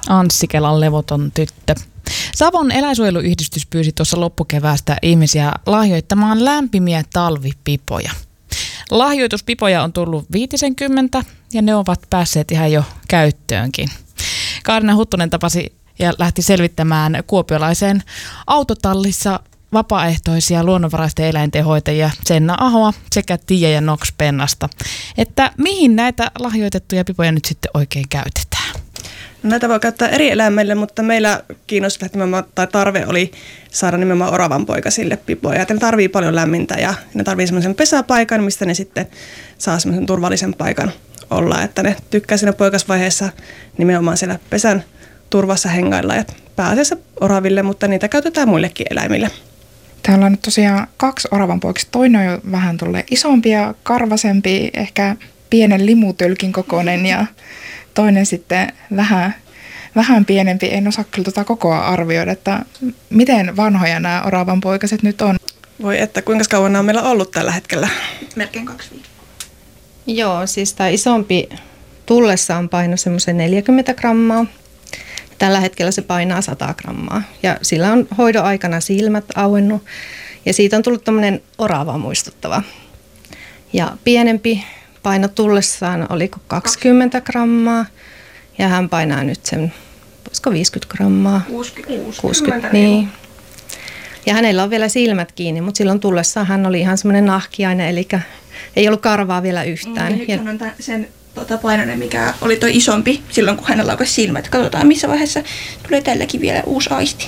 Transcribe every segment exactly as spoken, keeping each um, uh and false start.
Anssi Kelan levoton tyttö. Savon eläinsuojeluyhdistys pyysi tuossa loppukeväästä ihmisiä lahjoittamaan lämpimiä talvipipoja. Lahjoituspipoja on tullut viitisenkymmentä ja ne ovat päässeet ihan jo käyttöönkin. Kaarina Huttunen tapasi ja lähti selvittämään kuopiolaiseen autotallissa vapaaehtoisia luonnonvaraisten eläinten hoitajia Senna Ahoa sekä Tiia ja Nox Pennasta, että mihin näitä lahjoitettuja pipoja nyt sitten oikein käytetään. No, näitä voi käyttää eri eläimille, mutta meillä kiinnostaa tai tarve oli saada nimenomaan oravanpoikasille pipoja. Ne tarvii paljon lämmintä ja ne tarvii semmoisen pesäpaikan, mistä ne sitten saa semmoisen turvallisen paikan olla. Että ne tykkää siinä poikasvaiheessa nimenomaan siellä pesän turvassa hengailla ja pääasiassa oraville, mutta niitä käytetään muillekin eläimille. Täällä on nyt tosiaan kaksi oravanpoikasta. Toinen on jo vähän tulee isompi ja karvasempi, ehkä pienen limutölkin kokoinen ja toinen sitten vähän, vähän pienempi. En osaa kyllä tuota kokoa arvioida, että miten vanhoja nämä oravanpoikaset nyt on. Voi että, kuinka kauan nämä on meillä ollut tällä hetkellä? Melkein kaksi viikkoa. Joo, siis tämä isompi tullessa on paino semmoisen neljäkymmentä grammaa. Tällä hetkellä se painaa sata grammaa ja sillä on hoidon aikana silmät auennut ja siitä on tullut tämmöinen oravaa muistuttava. Ja pienempi paino tullessaan oliko kaksikymmentä grammaa ja hän painaa nyt sen, voisiko viisikymmentä grammaa? kuusikymmentä, kuusikymmentä niin. Ja hänellä on vielä silmät kiinni, mutta silloin tullessaan hän oli ihan semmoinen nahkiainen, eli ei ollut karvaa vielä yhtään. Mm, ja nyt on sen tota, painoinen, mikä oli toi isompi silloin, kun hänellä laukasi silmät. Katsotaan, missä vaiheessa tulee tälläkin vielä uusi aisti.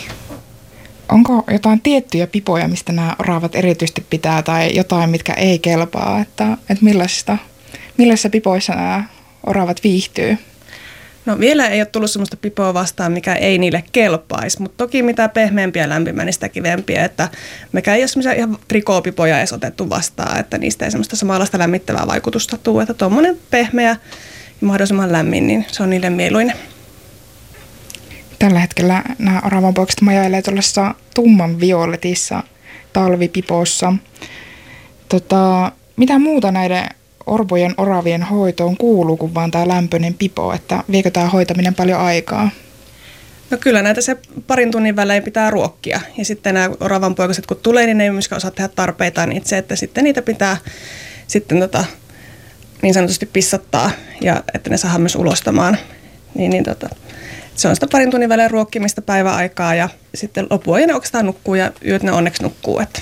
Onko jotain tiettyjä pipoja, mistä nämä oravat erityisesti pitää, tai jotain, mitkä ei kelpaa? Että, että millaisista, millaisissa pipoissa nämä oravat viihtyy? No vielä ei ole tullut sellaista pipoa vastaan, mikä ei niille kelpaisi, mutta toki mitä pehmeämpiä ja lämpimä, niin sitä kivempiä, että mekään ei ole semmoisia ihan trikoopipoja edes otettu vastaan, että niistä ei semmoista samanlaista lämmittävää vaikutusta tule, että tuommoinen pehmeä ja mahdollisimman lämmin, niin se on niille mieluinen. Tällä hetkellä nämä oravanpoikaset majailee tuollaisessa tumman violetissa talvipipossa. Tota, mitä muuta näiden orpojen oravien hoitoon kuuluu kuin vaan tämä lämpöinen pipo, että viekö tämä hoitaminen paljon aikaa? No kyllä näitä se parin tunnin välein pitää ruokkia ja sitten nämä oravanpoikaset kun tulee, niin ne ei myöskään osaa tehdä tarpeitaan itse, että sitten niitä pitää sitten tota, niin sanotusti pissattaa ja että ne saadaan myös ulostamaan. Niin, niin tota, se on sitä parin tunnin välein ruokkimista päiväaikaa ja sitten lopuajan ne oikeastaan nukkuu ja yöt ne onneksi nukkuu. Että